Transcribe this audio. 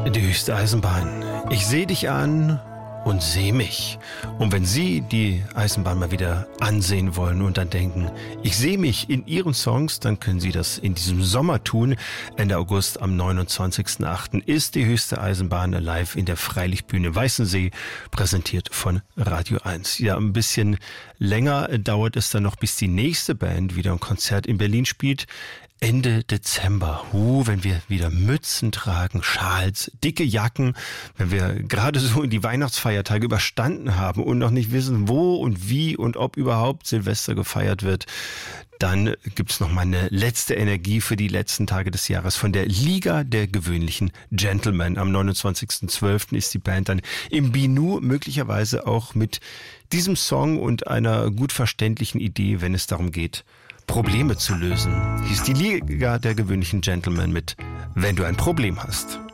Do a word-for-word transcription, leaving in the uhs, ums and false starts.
Die höchste Eisenbahn. Ich sehe dich an und sehe mich. Und wenn Sie die Eisenbahn mal wieder ansehen wollen und dann denken, ich sehe mich in Ihren Songs, dann können Sie das in diesem Sommer tun. Ende August am neunundzwanzigsten achten ist die höchste Eisenbahn live in der Freilichtbühne Weißensee, präsentiert von Radio eins. Ja, ein bisschen länger dauert es dann noch, bis die nächste Band wieder ein Konzert in Berlin spielt. Ende Dezember, uh, wenn wir wieder Mützen tragen, Schals, dicke Jacken, wenn wir gerade so in die Weihnachtsfeiertage überstanden haben und noch nicht wissen, wo und wie und ob überhaupt Silvester gefeiert wird, dann gibt's noch mal eine letzte Energie für die letzten Tage des Jahres von der Liga der gewöhnlichen Gentlemen. Am neunundzwanzigsten zwölften ist die Band dann im Binu, möglicherweise auch mit diesem Song und einer gut verständlichen Idee, wenn es darum geht, Probleme zu lösen. Hier ist die Liga der gewöhnlichen Gentlemen mit Wenn du ein Problem hast.